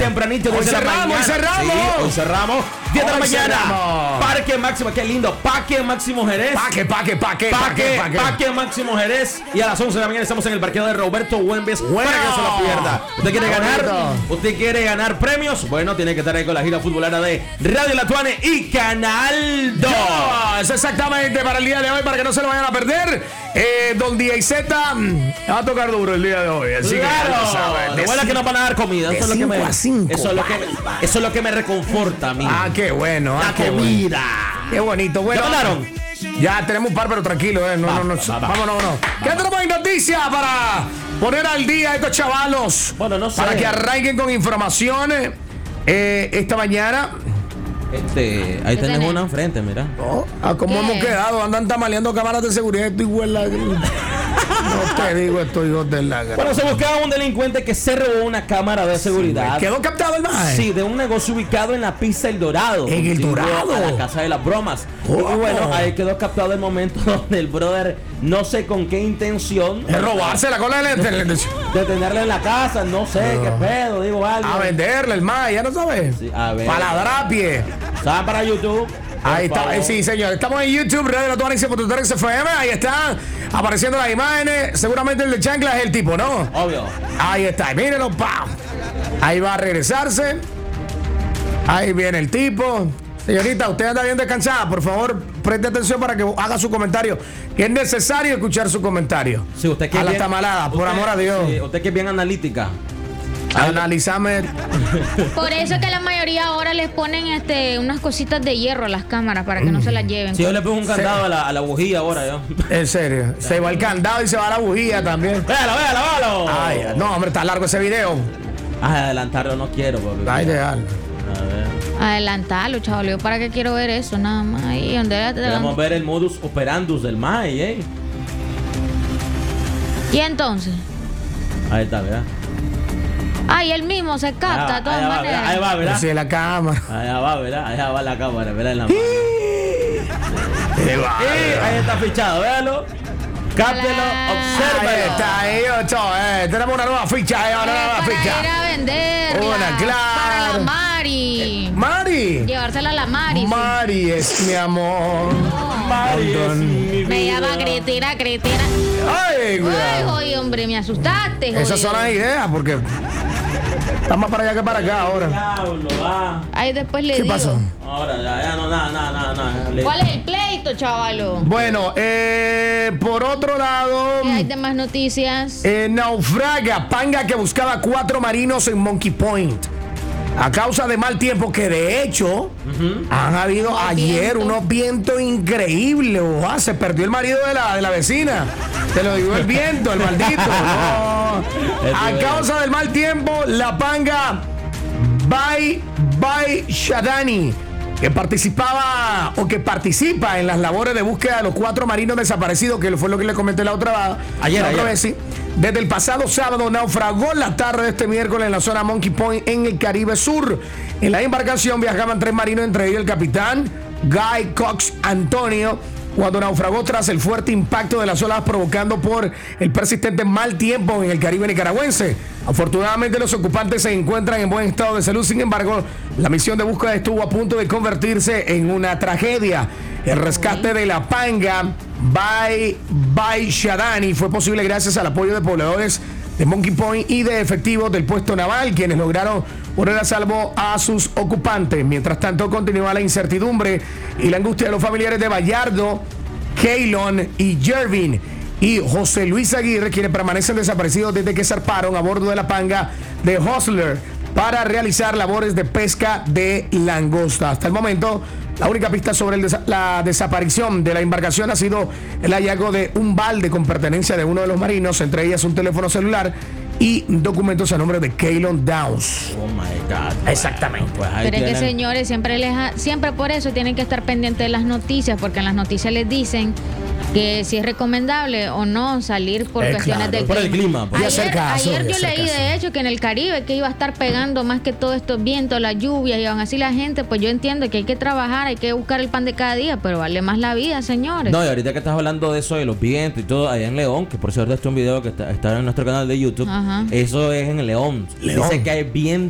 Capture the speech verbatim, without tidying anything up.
tempranito. Hoy cerramos, hoy cerramos. Sí, hoy cerramos. diez de la Hoy mañana. cerramos. Parque Máximo, qué lindo. Parque Máximo Jerez. Paque, paque, paque, Parque, paque, Parque Máximo Jerez. Y a las once de la mañana estamos en el parqueo de Roberto Güemes. Bueno. Para que no se lo pierda. ¿Usted quiere Está ganar? bonito. ¿Usted quiere ganar premios? Bueno, tiene que estar ahí con la gira futbolera de Radio La Tuane y Canal dos. Eso exactamente para el día de hoy, para que no se lo vayan a perder. Eh, Don D J Z mm, va a tocar duro el día de hoy. Así Claro. que ya lo saben. De buena que nos van a dar comida. de Eso es lo que me, cinco a cinco. eso es lo que, eso es lo que me reconforta a mí. Ah, qué bueno. Ah, La qué bueno. comida. Qué bonito. Bueno, ¿Ya mandaron? Ya tenemos un par, pero tranquilo, eh. No, Va, no, no. va, va. Vámonos, vámonos. ¿Qué tenemos en noticias para poner al día a estos chavalos? Bueno, no sé. Para que arranquen con información eh, esta mañana. Este, ahí ¿Qué tenemos tenés? una enfrente, mira. Oh, ¿a cómo ¿Qué? hemos quedado? Andan tamaleando cámaras de seguridad. Esto igual la... No te digo esto, hijos de la... Bueno, se buscaba un delincuente que se robó una cámara de seguridad. ¿Quedó captado el mae? Sí, de un negocio ubicado en la pista El Dorado. ¿En El contigua Dorado? A la casa de las bromas. Oh. Y bueno, ahí quedó captado el momento donde el brother, no sé con qué intención, Es robarse la cola de la... de tenerle en la casa, no sé qué pedo, digo algo. A venderle el mae, ya no sabes. Sí, a ver. Paladrapie. ¿Saben para YouTube? Por Ahí está, favor. eh, sí, señor. Estamos en YouTube, Radio La Tuane punto tres F M. Ahí están apareciendo las imágenes. Seguramente el de chancla es el tipo, ¿no? Obvio. Ahí está, mírenlo, ¡pam! Ahí va a regresarse. Ahí viene el tipo. Señorita, usted anda bien descansada. Por favor, preste atención para que haga su comentario. Que es necesario escuchar su comentario. Sí, usted que a es la bien- tamalada, por usted- amor a Dios. sí, usted que es bien analítica. Analizame. Por eso es que la mayoría ahora les ponen este unas cositas de hierro a las cámaras para que no se las lleven. Si yo le pongo un candado a la, a la bujía ahora, yo. En serio. Se va el candado y se va la bujía también. Véalo, véalo, véalo. Ay, no, hombre, está largo ese video. Ay, adelantarlo no quiero, papi. Ay, déjalo. A ver. Adelantalo, chaval. Yo para qué quiero ver eso, nada más. Ahí donde te Queremos ver el modus operandus del M A I, ¿eh? Y entonces. Ahí está, ¿verdad? Ay, él mismo se capta de todas ahí va, maneras. ¿verdad? Ahí va, ¿verdad? Sí, la cámara. Allá va, ¿verdad? Allá va la cámara, ¿verdad? En la mano. Qué va. Y ahí está fichado, véalo. Cáptelo, Hola. obsérvelo. Ahí está, ahí, ocho, eh, tenemos una nueva ficha, eh, una Eh, nueva para ir ficha. a venderla. Una, claro. Para la Mari. Mari. Llevársela a la Mari. sí. Mari es mi amor. Mari es mi Me vida. llama Cristina, Cristina. Ay, Ay, cuidado. oye, hombre, me asustaste. Esas jodido. son las ideas, porque está más para allá que para acá ahora. Diablo, va. Ahí después le ¿Qué digo. pasó? Ahora, ya, ya, no, nada, nada, nada, nada. Le- ¿Cuál es el pleito, chavalo? Bueno, eh, por otro lado, ¿Qué hay de más noticias? eh, naufraga panga que buscaba cuatro marinos en Monkey Point. A causa de mal tiempo, que de hecho han habido Mal ayer viento. unos vientos increíbles. Ojalá, se perdió el marido de la, de la vecina. Te lo digo el viento, el maldito. No. A causa del mal tiempo, la panga Bai Bai Shadani, que participaba o que participa en las labores de búsqueda de los cuatro marinos desaparecidos, que fue lo que le comenté la otra, Ayer, la otra ayer. vez, sí. Desde el pasado sábado naufragó la tarde de este miércoles en la zona Monkey Point en el Caribe Sur. En la embarcación viajaban tres marinos, entre ellos el capitán Guy Cox Antonio, cuando naufragó tras el fuerte impacto de las olas provocando por el persistente mal tiempo en el Caribe nicaragüense. Afortunadamente los ocupantes se encuentran en buen estado de salud, sin embargo, la misión de búsqueda estuvo a punto de convertirse en una tragedia. El rescate de la panga Bai Bai Shadani fue posible gracias al apoyo de pobladores de Monkey Point y de efectivos del puesto naval, quienes lograron poner a salvo a sus ocupantes. Mientras tanto, continúa la incertidumbre y la angustia de los familiares de Bayardo, Keylon y Jervin y José Luis Aguirre, quienes permanecen desaparecidos desde que zarparon a bordo de la panga de Hustler para realizar labores de pesca de langosta. Hasta el momento, la única pista sobre el desa- la desaparición de la embarcación ha sido el hallazgo de un balde con pertenencia de uno de los marinos, entre ellas un teléfono celular y documentos a nombre de Keylon Downs. Oh my God. Exactamente. Pues ahí Pero es que, tienen. señores, siempre les ha- siempre por eso tienen que estar pendientes de las noticias, porque en las noticias les dicen que si es recomendable o no salir por Eh, cuestiones claro, del por el clima, pues. Y hacer Ayer, caso, ayer y yo hacer leí caso. de hecho que en el Caribe que iba a estar pegando más que todo estos vientos, las lluvias, y aún así la gente, pues yo entiendo que hay que trabajar, hay que buscar el pan de cada día, pero vale más la vida, señores. No, y ahorita que estás hablando de eso, de los vientos y todo, allá en León, que por cierto este es un video que está, está en nuestro canal de YouTube, Ajá. eso es en León. León. Dice que hay vientos